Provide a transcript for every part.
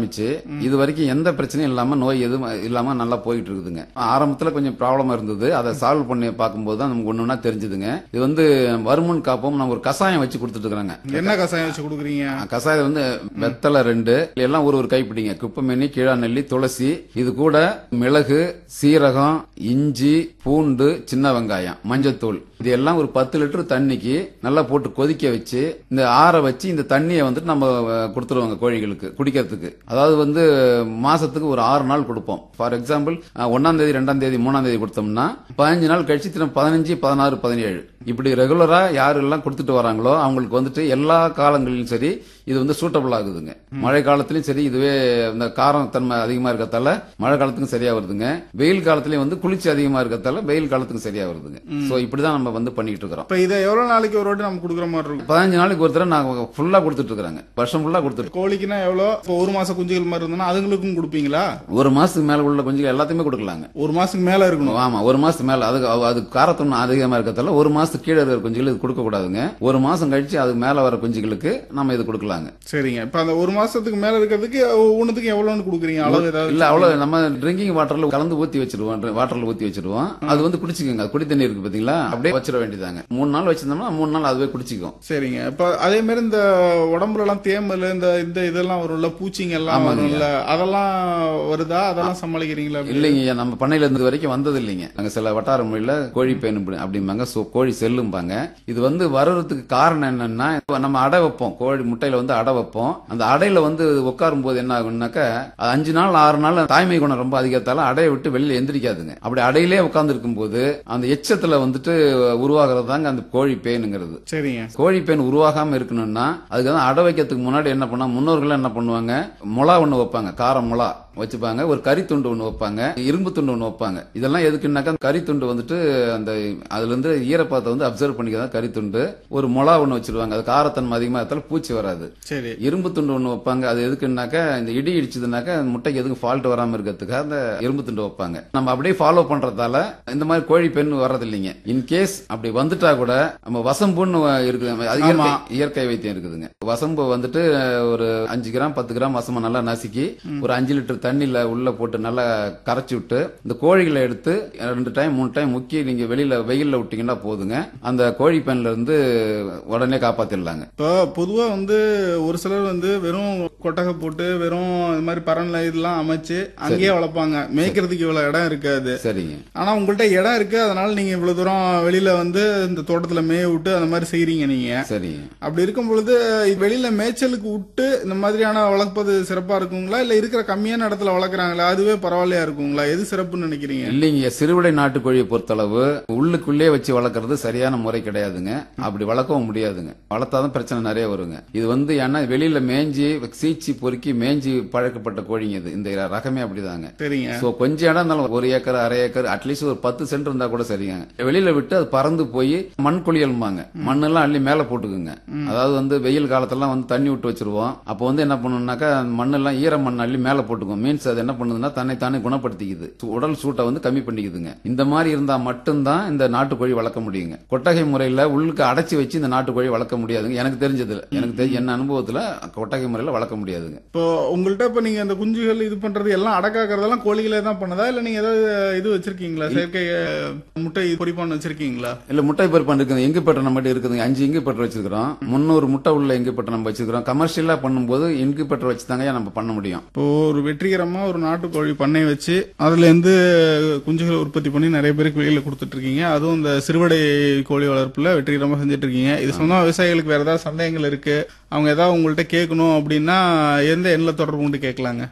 ஆரம்பிச்சு இது வரைக்கும் எந்த பிரச்சனையும் இல்லாம நோய் எதுவும் இல்லாம நல்லா போயிட்டு இருக்குதுங்க. ஆரம்பத்துல கொஞ்சம் ப்ராப்ளமா இருந்தது, அதை சால்வ் பண்ணி பார்க்கும்போது தான் நமக்கு ஒண்ணுன்னா தெரிஞ்சுதுங்க. இது வந்து வருமுன் காப்போம் நம்ம ஒரு கஷாயம் வச்சு கொடுத்துட்டு இருக்காங்க. என்ன கஷாயம் வச்சு கொடுக்குறீங்க? கஷாயம் வந்து வெத்தலை 2 எல்லாம் ஒரு கைப்பிடிங்க, குப்பைமேனி, கீழாநெல்லி, துளசி, இது கூட மிளகு, சீரகம், இஞ்சி, பூண்டு, சின்ன வெங்காயம், மஞ்சத்தூள், இது எல்லாம் ஒரு 10 லிட்டர் தண்ணிக்கு நல்லா போட்டு கொதிக்க வச்சு இந்த ஆற வச்சு இந்த தண்ணியை வந்துட்டு நம்ம கொடுத்துருவாங்க கோழிகளுக்கு குடிக்கிறதுக்கு. அதாவது வந்து மாசத்துக்கு ஒரு 6 நாள் கொடுப்போம். ஃபார் எக்ஸாம்பிள் 1ஆம் தேதி 2ஆம் தேதி 3ஆம் தேதி கொடுத்தோம்னா 15 நாள் கழிச்சு திரும்ப 15, 16, 17 இப்படி ரெகுலரா யாரெல்லாம் கொடுத்துட்டு வராங்களோ அவங்களுக்கு வந்துட்டு எல்லா காலங்களிலும் சரி இது வந்து சூட்டபிள் ஆகுதுங்க. மழை காலத்திலயும் சரி இதுவே இந்த காரம் தன்மை அதிகமா இருக்கத்தால மழை காலத்துக்கும் சரியா வருதுங்க. வெயில் காலத்திலயும் வந்து குளிர்ச்சி அதிகமா இருக்கத்தால வெயில் காலத்துக்கும் சரியா வருதுங்க. சோ இப்படிதான் நம்ம வந்து பண்ணிட்டு இருக்கிறோம். இப்ப இதை எவ்வளவு நாளைக்கு ஒரு வாட்டி நம்ம கொடுக்குற மாதிரி இருக்கும்? 15 நாளைக்கு ஒரு தடவை நாங்க ஃபுல்லா கொடுத்துட்டு இருக்கிறாங்க, வருஷம் ஃபுல்லா கொடுத்துட்டு. கோழிக்குன்னா எவ்வளவு? இப்போ 1 மாசம் குஞ்சுகள் மாதிரி இருந்ததுன்னா அதுங்களுக்கும் கொடுப்பீங்களா? 1 மாசத்துக்கு மேல உள்ள குஞ்சுகள் எல்லாத்தையுமே கொடுக்கலாங்க. 1 மாசத்துக்கு மேல இருக்கணும். ஆமா, 1 மாசத்துக்கு மேல அது காரத்தன்மை அதிகமா இருக்கத்தால 1 மாசத்துக்கு கீழே இருக்கிற குஞ்சுகள் இது கொடுக்க கூடாதுங்க. 1 மாசம் கழிச்சு அதுக்கு மேல வர குஞ்சுகளுக்கு நம்ம இது கொடுக்கலாங்க. சரிங்க. இப்ப அந்த 1 மாசத்துக்கு மேல இருக்கிறதுக்கு ஒண்ணுத்துக்கு எவ்வளவுன்னு கொடுக்குறீங்க? அளவு ஏதாவது இல்ல, அவ்வளவு நம்ம ட்ரிங்கிங் வாட்டர்ல கலந்து ஊத்தி வச்சிருவோம், வாட்டர்ல ஊத்தி வச்சிருவோம். அது வந்து குடிச்சுக்கோங்க. குடி தண்ணி இருக்கு பாத்தீங்களா, அப்படியே வச்சிட வேண்டியதாங்க. 3 நாள் வச்சிருந்தோம்னா 3 நாள் அதுவே குடிச்சிக்கும். சரிங்க. இப்ப அதே மாதிரி இந்த உடம்புல எல்லாம் தேமல் இந்த இதெல்லாம் வரும்ல, பூச்சிங்க எல்லாம் வரும்ல, அதெல்லாம் வருதா? அதெல்லாம் சமாளிக்கிறீங்களா? இல்லைங்க, நம்ம பண்ணையில இருந்து வரைக்கும் வந்தது இல்லைங்க. அங்க சில வட்டார மொழியில கோழி பேன் அப்படிம்பாங்க, கோழி செல்லும்பாங்க. இது வந்து வர்றதுக்கு காரணம் என்னன்னா, நம்ம அடை வைப்போம், கோழி முட்டையில வந்து அடை வைப்போம். அந்த அடையில வந்து உட்காரும் போது என்ன ஆகும்னாக்கா 5 நாள் 6 நாள் தாய்மை குணம் ரொம்ப அதிகத்தால அடையை விட்டு வெளியில எந்திரிக்காதுங்க. அப்படி அடையிலே உட்கார்ந்து இருக்கும் போது அந்த எச்சத்துல வந்துட்டு உருவாகிறது தாங்க அந்த கோழி பேனுங்கிறது. சரிங்க. கோழி பேன் உருவாகாம இருக்கணும்னா அதுக்கு அடை வைக்கிறதுக்கு முன்னாடி என்ன பண்ணா முன்னோர்கள் என்ன பண்ணுவாங்க, முலா ஒண்ணு வைப்பாங்க, காரம் முலா வச்சுப்பாங்க, ஒரு கறி துண்டு ஒண்ணு வைப்பாங்க, இரும்பு துண்டு ஒண்ணு வைப்பாங்க. இதெல்லாம் எதுக்குன்னாக்கா கறி துண்டு வந்துட்டு அந்த அதுல இருந்து ஈரப்பதத்தை வந்து அப்சர்வ் பண்ணிக்கிறதா கறி துண்டு. ஒரு முலா ஒண்ணு வச்சிருவாங்க, அது காரத்தன்மை அதிகமா இருந்தாலும் பூச்சி வராது. சரி. இரும்பு துண்டு ஒண்ணு வைப்பாங்க, அது எதுக்குன்னாக்கா இந்த இடி இடிச்சதுனாக்கா முட்டைக்கு எதுக்கு ஃபால்ட் வராம இருக்கிறதுக்காக அந்த இரும்பு துண்டு வைப்பாங்க. நம்ம அப்படியே ஃபாலோ பண்றதால இந்த மாதிரி கோழி பெண் வர்றது இல்லைங்க. இன்கேஸ் அப்படி வந்துட்டா கூட நம்ம வசம்புன்னு இருக்குது, அது இயற்கை வைத்தியம் இருக்குதுங்க. வசம்பு வந்துட்டு ஒரு 5 கிராம் 10 கிராம் வசம்பு நல்லா நசுக்கி ஒரு 5 லிட்டர் தண்ணியில உள்ள போட்டு நல்லா கரைச்சி விட்டு இந்த கோழிகளை எடுத்து 2 டைம் 3 டைம் முக்கி நீங்க வெளியில வெயில்ல விட்டீங்கன்னா போதுங்க, அந்த கோழி பெண்ல இருந்து உடனே காப்பாத்திடலாங்க. இப்போ பொதுவா வந்து ஒரு சிலர் வந்து வெறும் கொட்டகை போட்டு வெறும் இந்த மாதிரி பரன்ல இதெல்லாம் அமைச்சு அங்கேயே வளர்ப்பாங்க, மேய்க்கிறதுக்கு இவ்வளவு இடம் இருக்காது. சரிங்க. ஆனா உங்கள்ட்ட இடம் இருக்கு, அதனால நீங்க இவ்வளவு தூரம் வெளியில வந்து இந்த தோட்டத்துல மேய விட்டு அந்த மாதிரி செய்றீங்க நீங்க. சரிங்க. அப்படி இருக்கும் பொழுது வெளியில மேய்ச்சலுக்கு விட்டு இந்த மாதிரியான வளர்ப்பது சிறப்பா இருக்குங்களா, இல்ல இருக்கிற கம்மியான இடத்துல வளர்க்குறாங்களா அதுவே பரவாயில்லையா இருக்குங்களா? எது சிறப்புன்னு நினைக்கிறீங்க? இல்லைங்க, சிறுவிடை நாட்டுக்கோழியை பொறுத்தளவு உள்ளுக்குள்ளே வச்சு வளர்க்கறது சரியான முறை கிடையாதுங்க. அப்படி வளர்க்கவும் முடியாதுங்க. வளர்த்தாதான் பிரச்சனை நிறைய வருங்க. இது வந்து ஏன்னா வெளியில மேஞ்சி சீச்சி பொறுக்கி மேஞ்சி பழக்கப்பட்ட கோழிங்க இது. இந்த ரகமே அப்படிதாங்க. சரிங்க. சோ கொஞ்சம் இடம் இருந்தாலும் 1 ஏக்கர் 1/2 ஏக்கர் அட்லீஸ்ட் ஒரு 10 சென்ட் இருந்தா கூட சரிங்க. வெளியில விட்டு அது பறந்து போய் மண் குளியல்பாங்க, மண்ணெல்லாம் அள்ளி மேல போட்டுக்குங்க. அதாவது வந்து வெயில் காலத்தெல்லாம் வந்து தண்ணி விட்டு வச்சிருவோம். அப்போ வந்து என்ன பண்ணணும்னாக்கா மண்ணெல்லாம் ஈர மண் அள்ளி மேல போட்டுக்கும். மீன்ஸ் அது என்ன பண்ணுதுன்னா தன்னை தானே குணப்படுத்திக்குது, உடல் சூட்டை வந்து கம்மி பண்ணிக்குதுங்க. இந்த மாதிரி இருந்தா மட்டும்தான் இந்த நாட்டுக்கோழி வளர்க்க முடியுங்க. கொட்டகை முறையில உள்ளுக்கு அடைச்சி வச்சு இந்த நாட்டுக்கோழி வளர்க்க முடியாதுங்க. எனக்கு தெரிஞ்சதுல, என்ன அனுபவத்துல கொட்டகை முறையில வளர்க்க முடியாதுங்க. இப்போ உங்கள்ட்ட இப்ப நீங்க அந்த குஞ்சுகள் இது பண்றது எல்லாம் அடக்காக்குறதெல்லாம் கோழிகளே தான் பண்ணதா, இல்ல நீங்க ஏதாவது இது வச்சிருக்கீங்களா, செயற்கை முட்டை பொறிப்பான் வச்சிருக்கீங்களா? இல்ல, முட்டை பொறிப்பான் இருக்குது, இங்குபெட்டர் நம்ம இருக்குதுங்க. 5 இங்குபெட்டர் வச்சிருக்கிறோம். 300 முட்டை உள்ள இங்குபெட்டர் நம்ம வச்சிருக்கிறோம். கமர்ஷியலா பண்ணும்போது இங்குபெட்டர் வச்சு தாங்க நம்ம பண்ண முடியும். இப்போ ஒரு வெற்றிகரமா ஒரு நாட்டுக்கோழி பண்ணை வச்சு அதுல இருந்து குஞ்சுகளை உற்பத்தி பண்ணி நிறைய பேருக்கு வெளியில கொடுத்துட்டு இருக்கீங்க. அதுவும் இந்த சிறுவடை கோழி வளர்ப்புல வெற்றிகரமா செஞ்சுட்டு இருக்கீங்க. இது சொன்னா விவசாயிகளுக்கு வேற ஏதாவது சந்தேகங்கள் இருக்கு, அவங்க ஏதாவது உங்கள்ட்ட கேட்கணும் அப்படின்னா எந்த எண்ணில் தொடர்பு கொண்டு கேட்கலாங்க?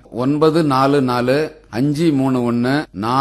944 531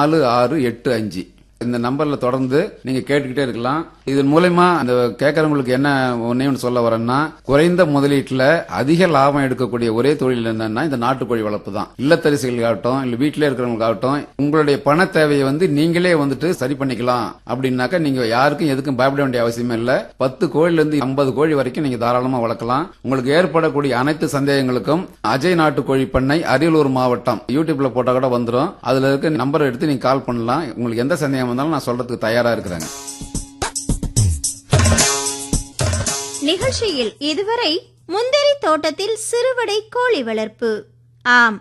4685 இந்த நம்பர்ல தொடர்ந்து நீங்க கேட்டுக்கிட்டே இருக்கலாம். இதன் மூலமா அந்த கேட்கறவங்களுக்கு என்ன ஒன்னு சொல்ல வரேன்னா, குறைந்த முதலீட்டுல அதிக லாபம் எடுக்கக்கூடிய ஒரே தொழில் என்னன்னா இந்த நாட்டுக்கோழி வளர்ப்பு தான். இல்லத்தரசிகளுக்காகட்டும் இல்ல வீட்டிலே இருக்கிறவங்களுக்காகட்டும் உங்களுடைய பண தேவையை வந்து நீங்களே வந்துட்டு சரி பண்ணிக்கலாம். அப்படின்னாக்கா நீங்க யாருக்கும் எதுக்கும் பயப்பட வேண்டிய அவசியமே இல்ல. 10 கோழில இருந்து 50 கோழி வரைக்கும் நீங்க தாராளமா வளர்க்கலாம். உங்களுக்கு ஏற்படக்கூடிய அனைத்து சந்தேகங்களுக்கும் அஜய் நாட்டுக்கோழி பண்ணை, அரியலூர் மாவட்டம், யூடியூப்ல போட்டா கூட வந்துடும். அதுல இருக்க நம்பரை எடுத்து நீங்க கால் பண்ணலாம். உங்களுக்கு எந்த சந்தேகம் வந்தாலும் நான் சொல்றதுக்கு தயாரா இருக்கிறேங்க. நிகழ்ச்சியில் இதுவரை முந்திரி தோட்டத்தில் சிறுவடை கோழி வளர்ப்பு, ஆம்